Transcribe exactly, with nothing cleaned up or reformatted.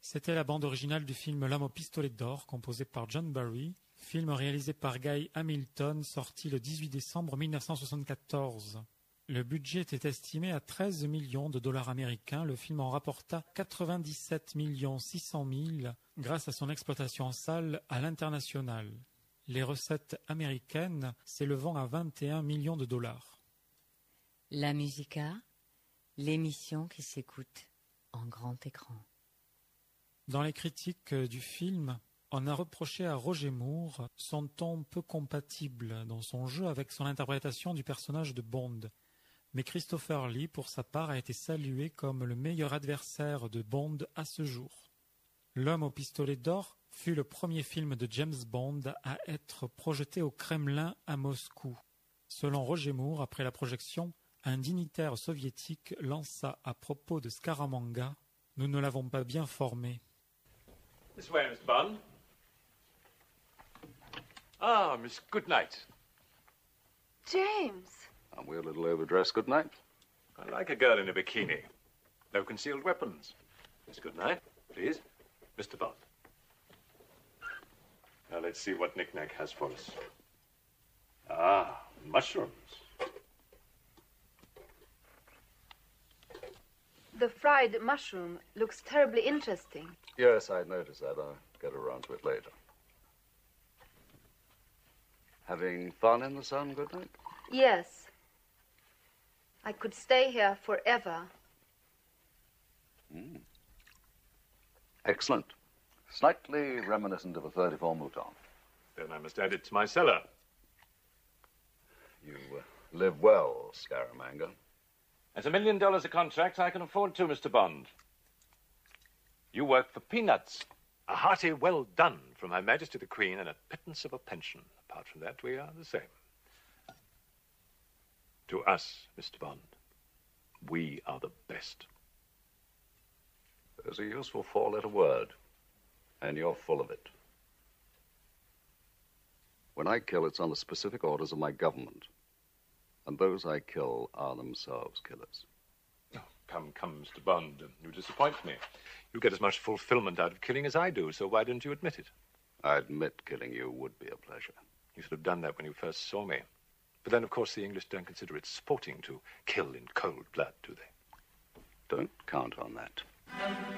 C'était la bande originale du film L'homme au pistolet d'or, composé par John Barry, film réalisé par Guy Hamilton, sorti le dix-huit décembre mille neuf cent soixante-quatorze. Le budget était estimé à treize millions de dollars américains. Le film en rapporta quatre-vingt-dix-sept millions six cent mille grâce à son exploitation en salle à l'international. Les recettes américaines s'élevant à vingt et un millions de dollars. La Musica, l'émission qui s'écoute en grand écran. Dans les critiques du film, on a reproché à Roger Moore son ton peu compatible dans son jeu avec son interprétation du personnage de Bond. Mais Christopher Lee, pour sa part, a été salué comme le meilleur adversaire de Bond à ce jour. L'homme au pistolet d'or fut le premier film de James Bond à être projeté au Kremlin à Moscou. Selon Roger Moore, après la projection, un dignitaire soviétique lança à propos de Scaramanga « Nous ne l'avons pas bien formé ». This way, Mister Bond. Ah, Miss Goodnight. James. Aren't we a little overdressed, Goodnight? I like a girl in a bikini. No concealed weapons. Miss Goodnight, please. Mister Bond. Now let's see what Knick-Knack has for us. Ah, mushrooms. The fried mushroom looks terribly interesting. Yes, I noticed that. I'll get around to it later. Having fun in the sun, Goodnight? Yes. I could stay here forever. Mm. Excellent. Slightly reminiscent of a thirty-four Mouton. Then I must add it to my cellar. You uh, live well, Scaramanga. At a million dollars a contract, I can afford to, Mister Bond. You work for peanuts. A hearty well done from Her Majesty the Queen and a pittance of a pension. Apart from that, we are the same. To us, Mister Bond, we are the best. There's a useful four-letter word, and you're full of it. When I kill, it's on the specific orders of my government. And those I kill are themselves killers. Oh, come, come, Mister Bond, you disappoint me. You get as much fulfillment out of killing as I do, so why don't you admit it? I admit killing you would be a pleasure. You should have done that when you first saw me. But then, of course, the English don't consider it sporting to kill in cold blood, do they? Don't count on that.